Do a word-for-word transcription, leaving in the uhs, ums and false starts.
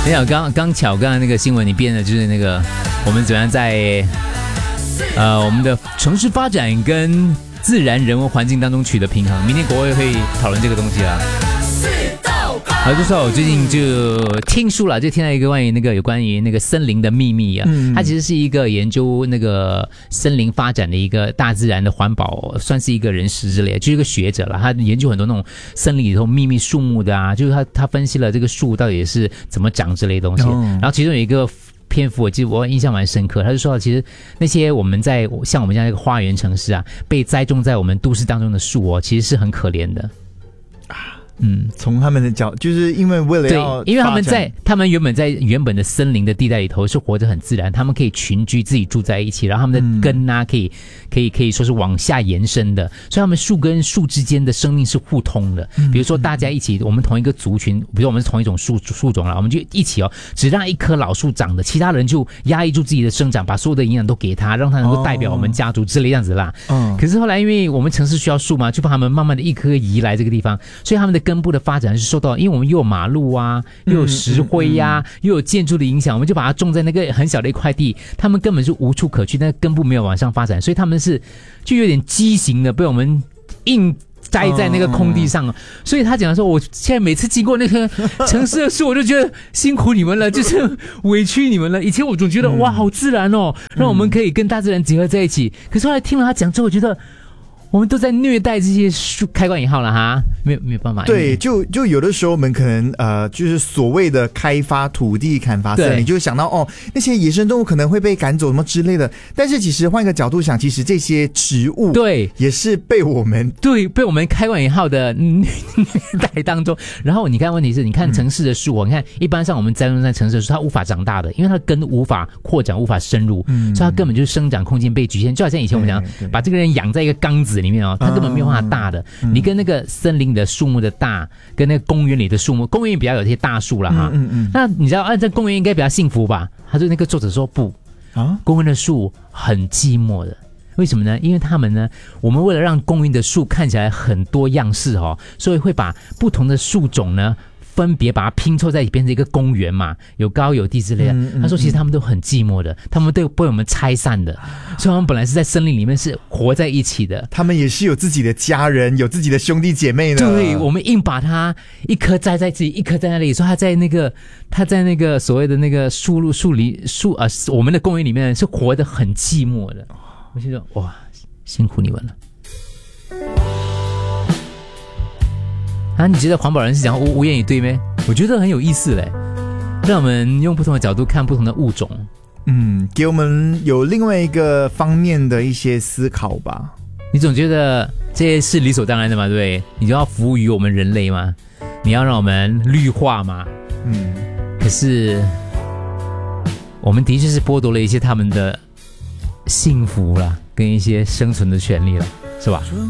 你想刚刚巧刚刚那个新闻你编的就是那个我们怎么样在呃我们的城市发展跟自然人文环境当中取得平衡。明天国会会讨论这个东西啦。好，就说我最近就听书了，就听到一个关于那个有关于那个森林的秘密啊，嗯、它其实是一个研究那个森林发展的一个大自然的环保，算是一个人士之类的，就是一个学者了。他研究很多那种森林里头秘密树木的啊，就是他他分析了这个树到底是怎么长之类的东西。哦、然后其中有一个篇幅，我记得我印象蛮深刻，他就说其实那些我们在像我们这样一个花园城市啊，被栽种在我们都市当中的树哦，其实是很可怜的。嗯， 从他们的角，就是因为为了要， 对，因为他们在他们原本在原本的森林的地带里头是活得很自然，他们可以群居，自己住在一起，然后他们的根啊，可以可以可以说是往下延伸的，所以他们树跟树之间的生命是互通的。比如说大家一起，我们同一个族群，比如说我们是同一种树树种了，我们就一起哦，只让一棵老树长的，其他人就压抑住自己的生长，把所有的营养都给它，让它能够代表我们家族之类这样子啦。嗯，可是后来因为我们城市需要树嘛，就把他们慢慢的一棵移来这个地方，所以他们的根部的发展是受到，因为我们又有马路啊，又有石灰呀、啊，嗯嗯嗯、又有建筑的影响，我们就把它种在那个很小的一块地，他们根本是无处可去，那根部没有往上发展，所以他们是就有点畸形的被我们硬栽在那个空地上。哦、所以他讲说，我现在每次经过那棵城市的树，我就觉得辛苦你们了，就是委屈你们了。以前我总觉得、嗯、哇，好自然哦，让我们可以跟大自然结合在一起。嗯、可是后来听了他讲之后，我觉得。我们都在虐待这些树，开关引号了哈，没有没有办法。 对，就就有的时候我们可能呃，就是所谓的开发土地、砍伐森林，就想到哦，那些野生动物可能会被赶走什么之类的。但是其实换一个角度想，其实这些植物对也是被我们对被我们开关引号的虐待当中。然后你看，问题是你看城市的树、哦，嗯、你看一般上我们栽种在城市的树，它无法长大的，因为它的根无法扩展、无法深入，嗯、所以它根本就是生长空间被局限。就好像以前我们讲，把这个人养在一个缸子里面哦，它根本没有办法大的。嗯、你跟那个森林的树木的大，跟那个公园里的树木，公园比较有这些大树了哈。嗯嗯嗯那你知道，啊，在公园应该比较幸福吧？他就那个作者说不啊，公园的树很寂寞的。为什么呢？因为他们呢，我们为了让公园的树看起来很多样式哦，所以会把不同的树种呢。分别把它拼凑在一起，变成一个公园嘛，有高有低之类的。嗯嗯、他说，其实他们都很寂寞的，他们都被我们拆散的，所以他们本来是在森林里面是活在一起的。 他们也是有自己的家人，有自己的兄弟姐妹的。 对，我们硬把它一颗栽在这里，一颗在那里，说他在那个他在那个所谓的那个树路树林树啊、呃，我们的公园里面是活得很寂寞的。我就说哇，辛苦你们了。啊，你觉得环保人士讲无无言以对咩？我觉得很有意思嘞，让我们用不同的角度看不同的物种， 嗯，给我们有另外一个方面的一些思考吧。 你总觉得这些是理所当然的嘛，对不对？你就要服务于我们人类嘛，你要让我们绿化嘛，嗯，可是我们的确是剥夺了一些他们的幸福啦，跟一些生存的权利了，是吧？